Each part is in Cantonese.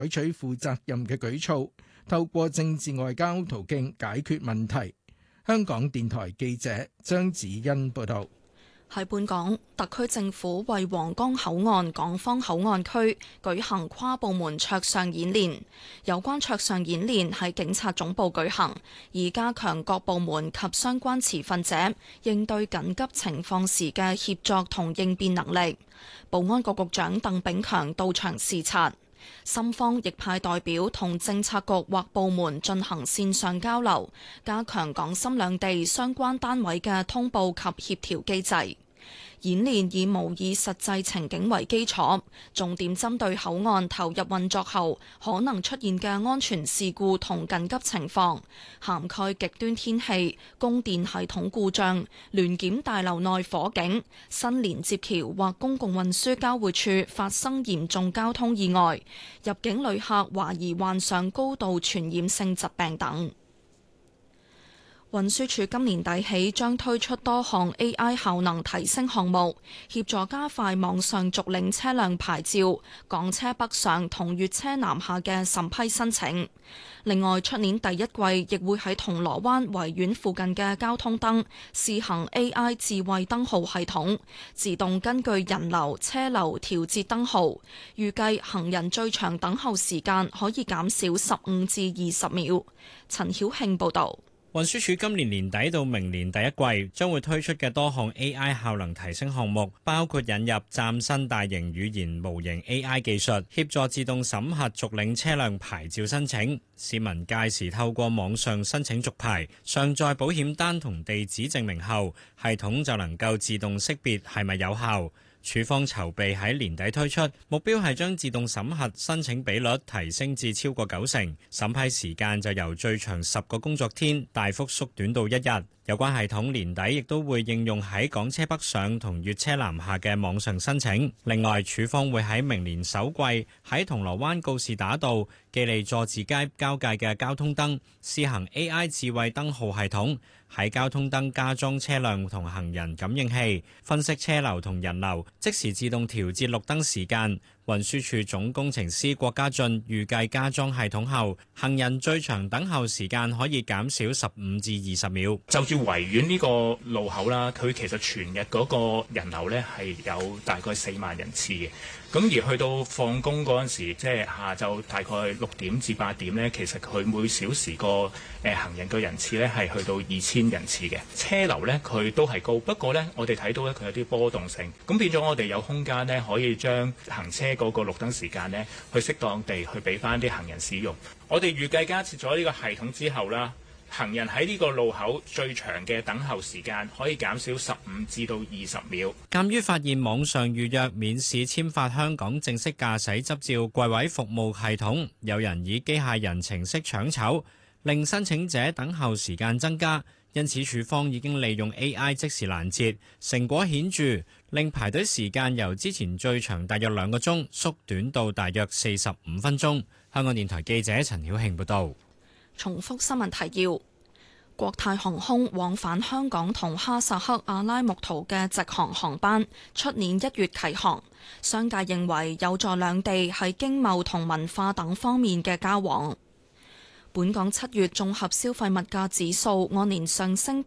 採取負責任嘅舉措，透過政治外交途徑解決問題。香港電台記者張子欣報道。 喺本港，特區政府為皇崗口岸港方口岸區舉行跨部門桌上演練。有關桌上演練喺警察總部舉行，以加強各部門及相關持份者應對緊急情況時嘅協作同應變能力。保安局局長鄧炳強到場視察。深方亦派代表同政策局或部門進行線上交流，加強港深兩地相關單位嘅通報及協調機制。演練以模擬實際情景為基礎，重點針對口岸投入運作後可能出現嘅安全事故同緊急情況，涵蓋極端天氣、供電系統故障、聯檢大樓內火警、新連接橋或公共運輸交匯處發生嚴重交通意外、入境旅客懷疑患上高度傳染性疾病等。運輸署今年底起將推出多項 AI 效能提升項目，協助加快網上續領車輛牌照、港車北上同粵車南下嘅審批申請。另外，出年第一季亦會喺銅鑼灣維園附近嘅交通燈試行 AI 智慧燈號系統，自動根據人流、車流調節燈號。預計行人最長等候時間可以減少15至20秒。陳曉慶報導。 運輸署今年年底到明年第一季將會推出嘅多項 AI 效能提升項目，包括引入嶄新大型語言模型 AI 技術，協助自動審核續領車輛牌照申請。市民屆時透過網上申請續牌，上載保險單同地址證明後，系統就能夠自動識別係咪有效。署方籌備喺年底推出，目標係將自動審核申請比率提升至超過90%，審批時間就由最長10個工作天大幅縮短到1日。有關系統年底亦都會應用喺港車北上同粵車南下嘅網上申請。另外，署方會喺明年首季喺銅鑼灣告士打道、記利佐治街交界嘅交通燈試行 AI 智慧燈號系統，喺交通燈加裝車輛同行人感應器，分析車流同人流，即時自動調節綠燈時間。運輸署總工程師郭家俊預計加裝系統後，行人最長等候時間可以減少15至20秒。 就住維園呢個路口啦，佢其實全日嗰個人流呢係有大概4萬人次嘅。咁而去到放工嗰陣時，即係下晝大概6點至8點呢，其實佢每小時個行人嘅人次呢係去到2000人次嘅。車流呢，佢都係高，不過呢，我哋睇到呢，佢有啲波動性，咁變咗我哋有空間呢，可以將行車嗰個綠燈時間呢，去適當地去俾翻啲行人使用。我哋預計加設咗呢個系統之後啦，行人喺呢個路口最長嘅等候時間可以減少15至到20秒。 鑑於發現網上預約免試簽發香港正式駕駛執照櫃位服務系統，有人以機械人程式搶籌，令申請者等候時間增加。因此，署方已經利用 AI 即時攔截，成果顯著，令排隊時間由之前最長大約2個鐘縮短到大約45分鐘。香港電台記者陳曉慶報導。 重複新聞提要：國泰航空往返香港同哈薩克阿拉木圖嘅直航航班，出年1月啟航。商界認為有助兩地喺經貿同文化等方面嘅交往。本港7月綜合消費物價指數按年上升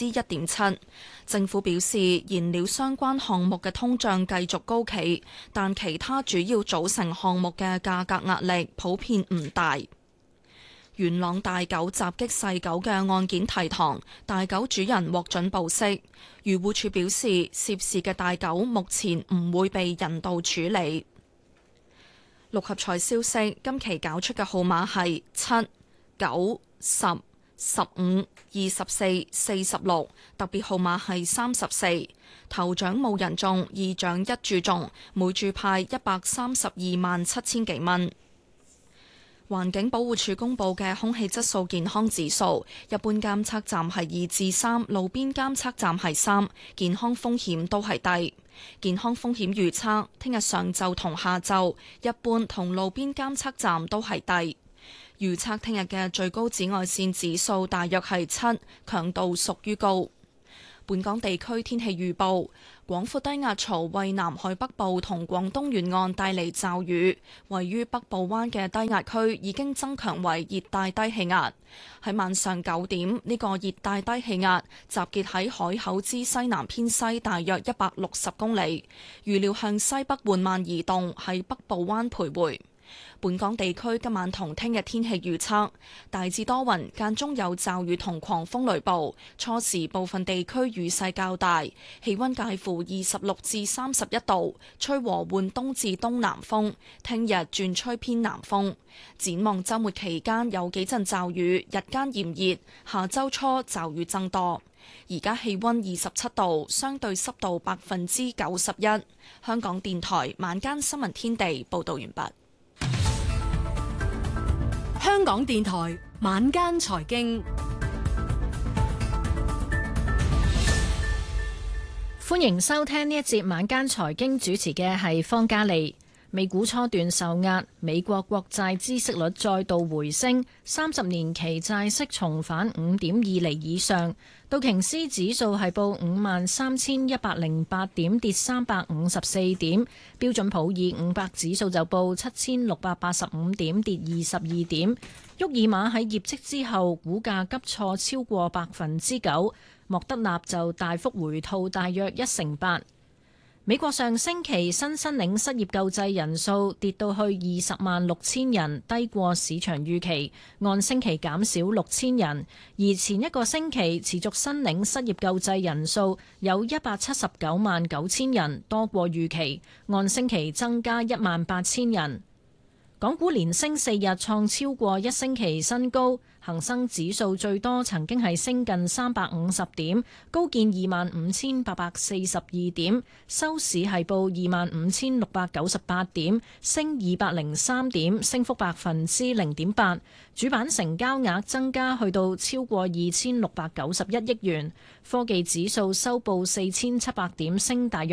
1.7%。政府表示，燃料相關項目嘅通脹繼續高企，但其他主要組成項目嘅價格壓力普遍唔大。元朗大狗襲擊細狗嘅案件提堂，大狗主人獲准保釋。漁護署表示，涉事嘅大狗目前唔會被人道處理。六合彩消息，今期攪出嘅號碼係7、9、10、15、24、46，特別號碼係34。頭獎冇人中，二獎一注中，每注派1327000幾蚊。環境保護署公布嘅空氣質素健康指數，一般監測站係2至3，路邊監測站係3，健康風險都係低。健康風險預測，聽日上晝同下晝，一般同路邊監測站都係低。預測聽日嘅最高紫外線指數大約係7，強度屬於高。 本港地區天氣預報：廣闊低壓槽為南海北部同廣東沿岸帶嚟驟雨，位於北部灣嘅低壓區已經增強為熱帶低氣壓。喺晚上9點，呢個熱帶低氣壓集結喺海口之西南偏西大約160公里，預料向西北緩慢移動，喺北部灣徘徊。本港地區今晚同聽日天氣預測，大致多雲，間中有驟雨同狂風雷暴，初時部分地區雨勢較大，氣溫介乎26至31度，吹和緩東至東南風，聽日轉吹偏南風。展望週末期間有幾陣驟雨，日間炎熱，下週初驟雨增多。而家氣溫27度，相對濕度91%。香港電台晚間新聞天地報道完畢。 香港電台晚間財經，歡迎收聽呢一節晚間財經，主持嘅係方嘉利。美股初段受壓，美國國債孳息率再度回升，30年期債息重返5.2厘以上。道瓊斯指數係報53,108點，跌354點。標準普爾500指數就報7,685點，跌22點。沃爾瑪喺業績之後，股價急挫超過9%，莫德納就大幅回吐大約1%。美國上星期新申領失業救濟人數跌到去206000人，低過市場預期，按星期減少6000人。而前一個星期持續申領失業救濟人數有1799000人，多過預期，按星期增加18000人。港股連升4日，創超過1星期新高。恒生指數最多曾經係升近350點，高見25,842點，收市係報25,698點，升203點，升幅0.8%。主板成交額增加去到超過2691億元。科技指數收報4700點，升大約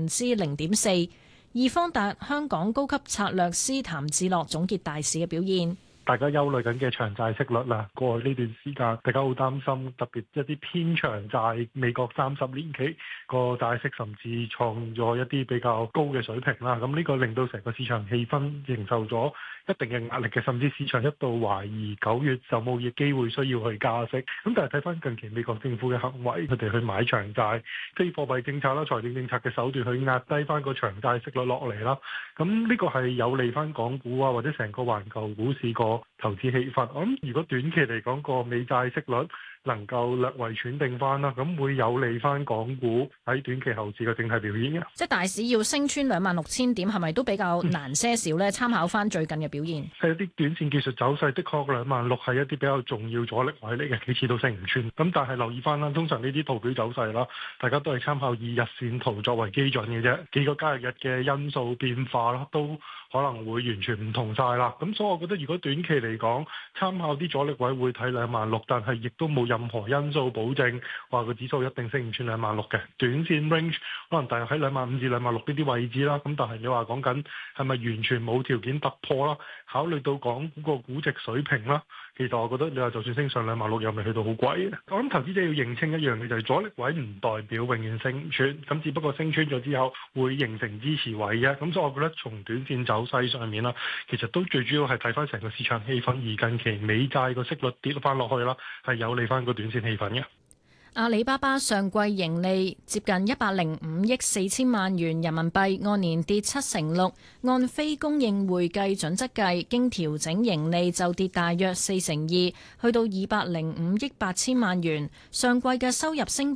0.4%。易方達香港高級策略師譚志樂總結大市嘅表現。 大家憂慮緊嘅長債息率啦，過去呢段時間大家好擔心，特別一啲偏長債，美國30年期個債息甚至創咗一啲比較高嘅水平啦。咁呢個令到成個市場氣氛承受咗一定嘅壓力嘅，甚至市場一度懷疑9月就冇嘢機會需要去加息。咁但係睇翻近期美國政府嘅行為，佢哋去買長債，非貨幣政策啦、財政政策嘅手段去壓低翻個長債息率落嚟啦。咁呢個係有利翻港股啊，或者成個環球股市個投資氣氛。我諗如果短期嚟講個美債息率能夠略為喘定翻啦，咁會有利翻港股喺短期後市嘅整體表現嘅。 即係大市要升穿26,000點，係咪都比較難些少呢？參考翻最近嘅表現， 係一啲短線技術走勢，的確26,000係一啲比較重要阻力位嚟嘅，幾次都升唔穿。咁但係留意翻啦，通常呢啲圖表走勢啦，大家都係參考以日線圖作為基準嘅啫，幾個交易日嘅因素變化啦，都可能會完全唔同晒啦。咁所以我覺得如果短期嚟講，參考啲阻力位會睇26,000，但係亦都冇任何因素保證話個指數一定升唔穿26,000嘅。短線 range 可能大約喺25,000至26,000呢啲位置啦。咁但係你話講緊係咪完全冇條件突破啦？考慮到港股個估值水平啦，其實我覺得你話就算升上26,000又未去到好貴。我諗投資者要認清一樣嘅就係阻力位唔代表永遠升唔穿，咁只不過升穿咗之後會形成支持位啫。咁所以我覺得從短線走勢上面啦，其實都最主要係睇翻成個市場氣氛，而近期美債個息率跌翻落去啦，係有利翻個短線氣氛嘅。 阿里巴巴上季盈利接近105億4千萬元人民幣，按年跌76%，按非公認會計準則計，經調整盈利就跌大約42%，去到205億8千萬元。上季嘅收入升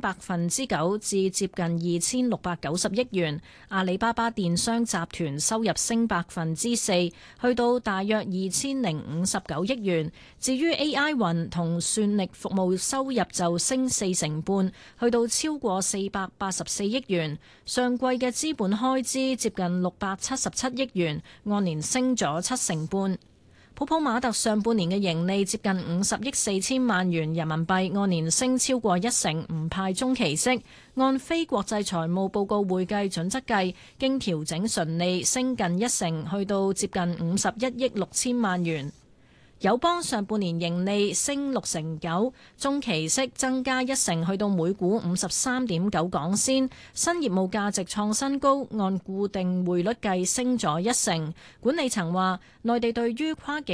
9%至接近2690億元。阿里巴巴電商集團收入升4%，去到大約2059億元。至於 AI 雲同算力服務收入就升40%。去到超過484億元，上季嘅資本開支接近677億元，按年升咗7%。普普馬特上半年嘅盈利接近50億4千萬元人民幣，按年升超過1%，唔派中期息。按非國際財務報告會計準則計，經調整純利升近1%，去到接近51億6千萬元。 友邦上半年盈利升6.9%，中期息增加1%，去到每股53.9港仙。新業務價值創新高，按固定匯率計升咗1%。管理層話，內地對於跨境